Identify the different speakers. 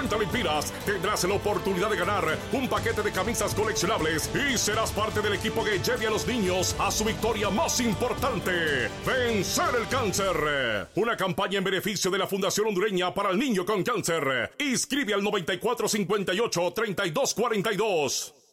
Speaker 1: 50 lempiras tendrás la oportunidad de ganar un paquete de camisas coleccionables y serás parte del equipo que lleve a los niños a su victoria más importante, vencer el cáncer. Una campaña en beneficio de la Fundación Hondureña para el Niño con Cáncer. Inscribe al 9458-3242.